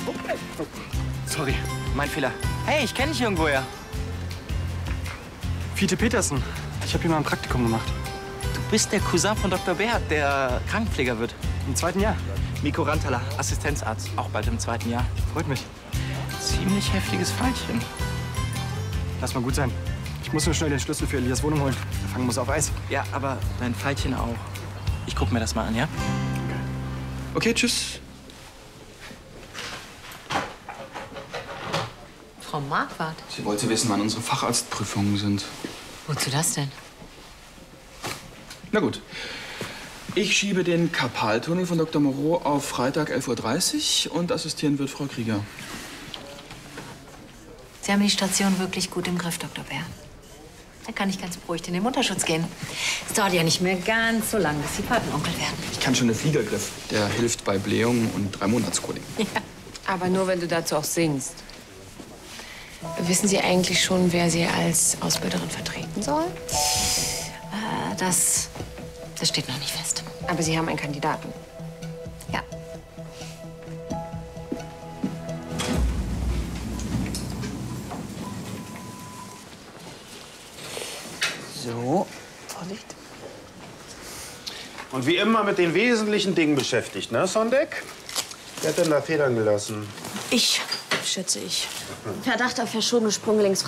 Sorry. Mein Fehler. Hey, ich kenne dich irgendwoher. Fiete Petersen. Ich habe hier mal ein Praktikum gemacht. Du bist der Cousin von Dr. Bert, der Krankenpfleger wird. Im 2. Jahr. Miko Rantala, Assistenzarzt, auch bald im 2. Jahr. Freut mich. Ziemlich heftiges Pfeilchen. Lass mal gut sein. Ich muss nur schnell den Schlüssel für Elias Wohnung holen. Der Fang muss auf Eis. Ja, aber dein Pfeilchen auch. Ich guck mir das mal an, ja? Okay, tschüss. Frau Marquardt? Sie wollte wissen, wann unsere Facharztprüfungen sind. Wozu das denn? Na gut. Ich schiebe den Karpaltunnel von Dr. Moreau auf Freitag 11:30 Uhr und assistieren wird Frau Krieger. Sie haben die Station wirklich gut im Griff, Dr. Bär. Da kann ich ganz beruhigt in den Mutterschutz gehen. Es dauert ja nicht mehr ganz so lang, bis Sie Patenonkel werden. Ich kann schon einen Fliegergriff. Der hilft bei Blähungen und 3-Monats-Coliken. Ja. Aber nur, wenn du dazu auch singst. Wissen Sie eigentlich schon, wer Sie als Ausbilderin vertreten soll? Das steht noch nicht fest. Aber Sie haben einen Kandidaten. Ja. So, Vorsicht. Und wie immer mit den wesentlichen Dingen beschäftigt, ne, Sondek? Wer hat denn da Federn gelassen? Ich, schätze ich. Verdacht auf verschobene Sprunggelenks